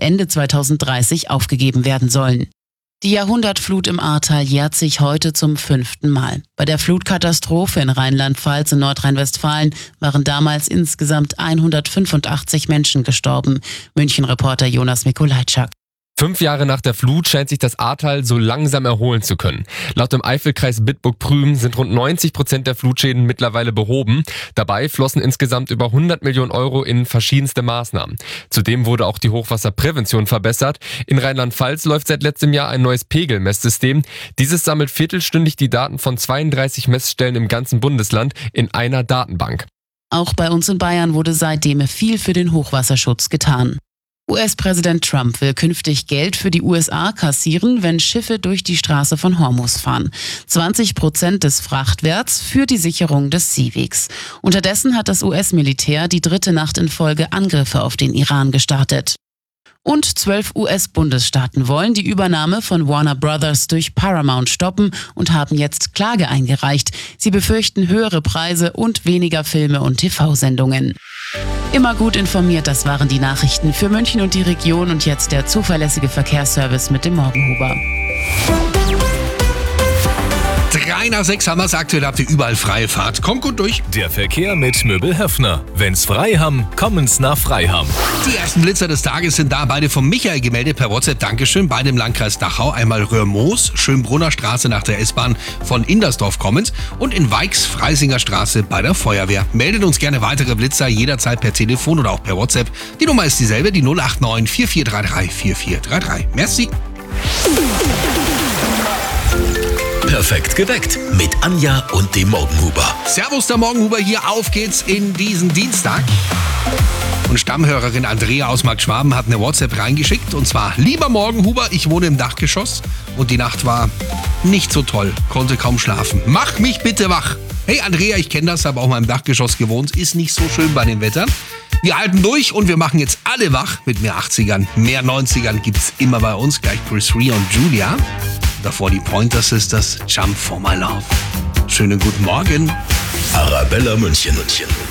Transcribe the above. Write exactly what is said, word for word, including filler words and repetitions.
Ende zweitausenddreißig aufgegeben werden sollen. Die Jahrhundertflut im Ahrtal jährt sich heute zum fünften Mal. Bei der Flutkatastrophe in Rheinland-Pfalz und Nordrhein-Westfalen waren damals insgesamt hundertfünfundachtzig Menschen gestorben. München-Reporter Jonas Mikolajczak. Fünf Jahre nach der Flut scheint sich das Ahrtal so langsam erholen zu können. Laut dem Eifelkreis Bitburg-Prüm sind rund neunzig Prozent der Flutschäden mittlerweile behoben. Dabei flossen insgesamt über hundert Millionen Euro in verschiedenste Maßnahmen. Zudem wurde auch die Hochwasserprävention verbessert. In Rheinland-Pfalz läuft seit letztem Jahr ein neues Pegelmesssystem. Dieses sammelt viertelstündig die Daten von zweiunddreißig Messstellen im ganzen Bundesland in einer Datenbank. Auch bei uns in Bayern wurde seitdem viel für den Hochwasserschutz getan. U S-Präsident Trump will künftig Geld für die U S A kassieren, wenn Schiffe durch die Straße von Hormuz fahren. zwanzig Prozent des Frachtwerts für die Sicherung des Seewegs. Unterdessen hat das U S-Militär die dritte Nacht in Folge Angriffe auf den Iran gestartet. Und zwölf U S-Bundesstaaten wollen die Übernahme von Warner Brothers durch Paramount stoppen und haben jetzt Klage eingereicht. Sie befürchten höhere Preise und weniger Filme und T V-Sendungen. Immer gut informiert, das waren die Nachrichten für München und die Region und jetzt der zuverlässige Verkehrsservice mit dem Morgenhuber. Drei nach sechs haben wir es. Aktuell habt ihr überall freie Fahrt. Kommt gut durch. Der Verkehr mit Möbel Höffner. Wenn's frei haben, kommen's nach Freiham. Die ersten Blitzer des Tages sind da. Beide von Michael gemeldet per WhatsApp. Dankeschön. Beide im Landkreis Dachau. Einmal Röhrmoos, Schönbrunner Straße nach der S-Bahn von Indersdorf kommend. Und in Weix, Freisinger Straße bei der Feuerwehr. Meldet uns gerne weitere Blitzer jederzeit per Telefon oder auch per WhatsApp. Die Nummer ist dieselbe, die null acht neun vier vier drei drei vier vier drei drei. Merci. Perfekt geweckt mit Anja und dem Morgenhuber. Servus, der Morgenhuber hier. Auf geht's in diesen Dienstag. Und Stammhörerin Andrea aus Markt Schwaben hat eine WhatsApp reingeschickt. Und zwar: Lieber Morgenhuber, ich wohne im Dachgeschoss und die Nacht war nicht so toll. Konnte kaum schlafen. Mach mich bitte wach. Hey Andrea, ich kenne das, habe auch mal im Dachgeschoss gewohnt. Ist nicht so schön bei dem Wetter. Wir halten durch und wir machen jetzt alle wach mit mehr achtzigern. Mehr neunzigern gibt's immer bei uns. Gleich Chris Rea und Julia. Davor die Pointer Sisters, Jump for my love. Schönen guten Morgen. Arabella München. München.